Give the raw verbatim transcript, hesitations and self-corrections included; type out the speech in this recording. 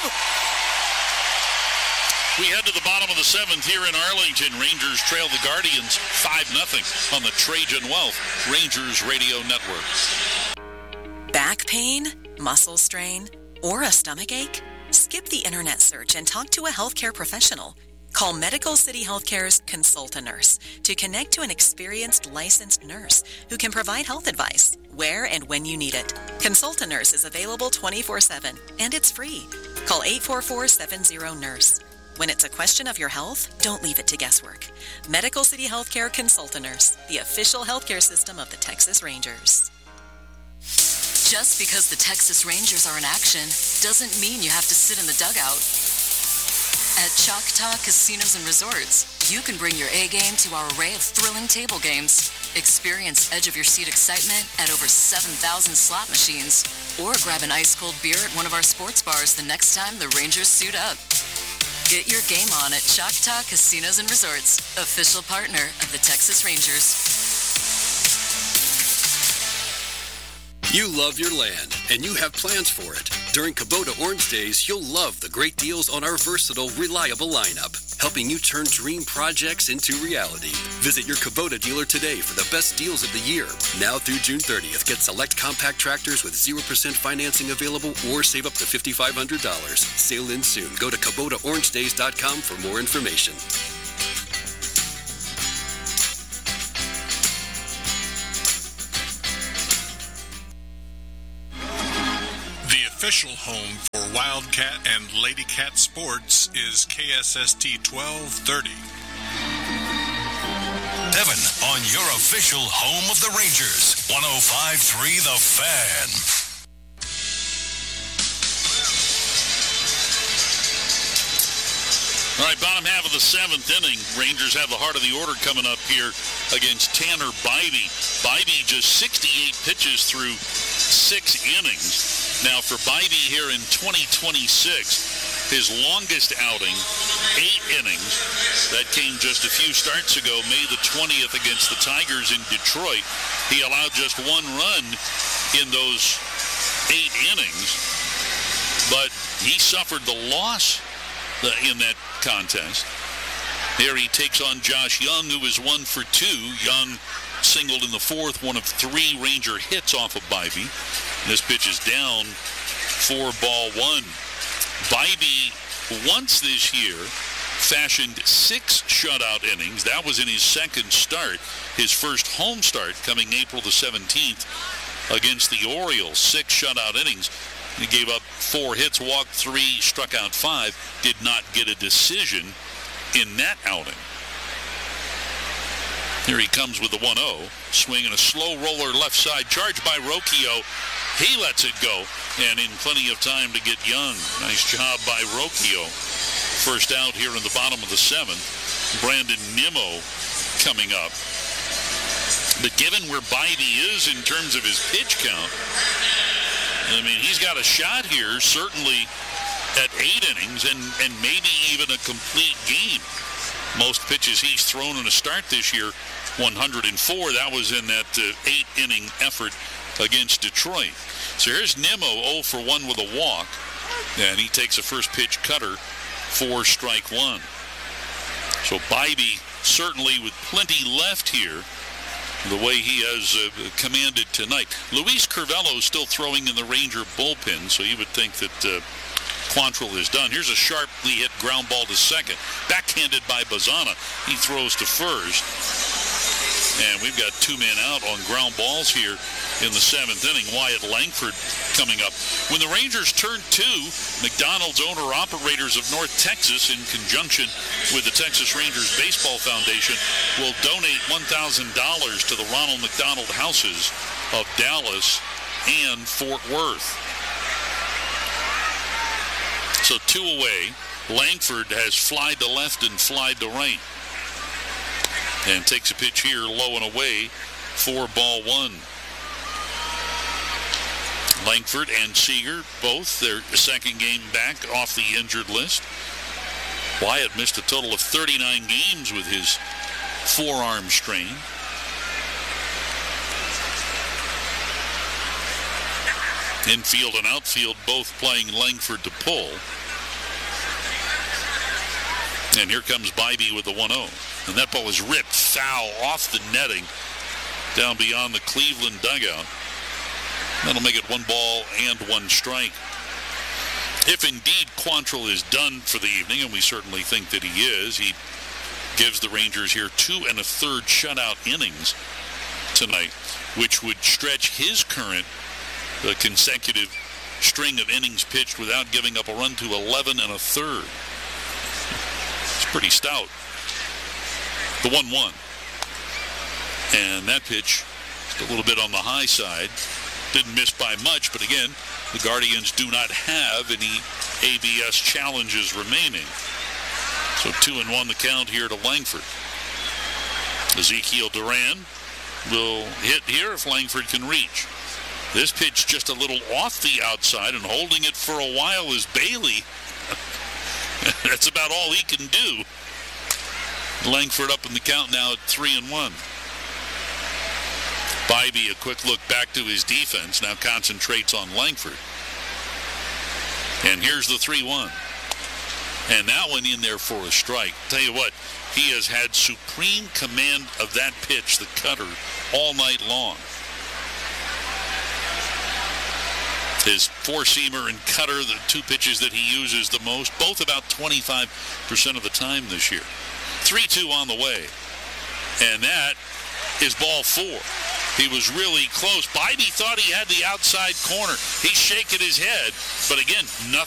We head to the bottom of the seventh here in Arlington. Rangers trail the Guardians five nothing on the Trajan Wealth Rangers Radio Network. Back pain, muscle strain, or a stomach ache? Skip the internet search and talk to a healthcare professional. Call Medical City Healthcare's Consult-A-Nurse to connect to an experienced licensed nurse who can provide health advice where and when you need it. Consult-A-Nurse is available twenty-four seven and it's free. Call eight four four, seven zero, nurse. When it's a question of your health, don't leave it to guesswork. Medical City Healthcare Consult-A-Nurse, the official healthcare system of the Texas Rangers. Just because the Texas Rangers are in action doesn't mean you have to sit in the dugout. At Choctaw Casinos and Resorts, you can bring your A game to our array of thrilling table games. Experience edge-of-your-seat excitement at over seven thousand slot machines. Or grab an ice-cold beer at one of our sports bars the next time the Rangers suit up. Get your game on at Choctaw Casinos and Resorts, official partner of the Texas Rangers. You love your land, and you have plans for it. During Kubota Orange Days, you'll love the great deals on our versatile, reliable lineup, helping you turn dream projects into reality. Visit your Kubota dealer today for the best deals of the year. Now through June thirtieth, get select compact tractors with zero percent financing available or save up to five thousand five hundred dollars. Sale ends soon. Go to Kubota Orange Days dot com for more information. Official home for Wildcat and Ladycat sports is K S S T twelve thirty. Devin on your official home of the Rangers, one oh five point three The Fan. All right, bottom half of the seventh inning. Rangers have the heart of the order coming up here against Tanner Bybee. Bybee just sixty-eight pitches through six innings. Now for Bybee here in twenty twenty-six, his longest outing, eight innings. That came just a few starts ago, May the twentieth against the Tigers in Detroit. He allowed just one run in those eight innings, but he suffered the loss in that contest. Here he takes on Josh Young, who is one for two. Young singled in the fourth, one of three Ranger hits off of Bybee. This pitch is down, four ball one. Bybee, once this year, fashioned six shutout innings. That was in his second start. His first home start coming April the seventeenth against the Orioles. Six shutout innings. He gave up four hits, walked three, struck out five. Did not get a decision in that outing. Here he comes with the one oh. Swinging a slow roller left side. Charged by Rocchio. He lets it go, and in plenty of time to get Young. Nice job by Rocchio. First out here in the bottom of the seventh. Brandon Nimmo coming up. But given where Bybee is in terms of his pitch count, I mean, he's got a shot here, certainly at eight innings and, and maybe even a complete game. Most pitches he's thrown in a start this year, one hundred four. That was in that uh, eight-inning effort against Detroit. So here's Nimmo, oh for one with a walk, and he takes a first pitch cutter for strike one. So Bybee certainly with plenty left here, the way he has uh, commanded tonight. Luis Curvelo still throwing in the Ranger bullpen, so you would think that uh, Quantrill is done. Here's a sharply hit ground ball to second, backhanded by Bazana. He throws to first. And we've got two men out on ground balls here in the seventh inning. Wyatt Langford coming up. When the Rangers turn two, McDonald's owner-operators of North Texas, in conjunction with the Texas Rangers Baseball Foundation, will donate one thousand dollars to the Ronald McDonald Houses of Dallas and Fort Worth. So two away. Langford has flied to left and flied to right. And takes a pitch here, low and away, for ball one. Langford and Seager, both their second game back off the injured list. Wyatt missed a total of thirty-nine games with his forearm strain. Infield and outfield both playing Langford to pull. And here comes Bybee with the one oh. And that ball is ripped foul off the netting down beyond the Cleveland dugout. That'll make it one ball and one strike. If indeed Quantrill is done for the evening, and we certainly think that he is, he gives the Rangers here two and a third shutout innings tonight, which would stretch his current uh, consecutive string of innings pitched without giving up a run to eleven and a third. It's pretty stout. The one one. And that pitch, just a little bit on the high side. Didn't miss by much, but again, the Guardians do not have any A B S challenges remaining. So two and one the count here to Langford. Ezekiel Duran will hit here if Langford can reach. This pitch just a little off the outside, and holding it for a while is Bailey. That's about all he can do. Langford up in the count now at three and one. Bybee, a quick look back to his defense, now concentrates on Langford. And here's the three one. And that one in there for a strike. Tell you what, he has had supreme command of that pitch, the cutter, all night long. His four-seamer and cutter, the two pitches that he uses the most, both about twenty-five percent of the time this year. three two on the way. And that is ball four. He was really close. Bybee thought he had the outside corner. He's shaking his head, but again, nothing.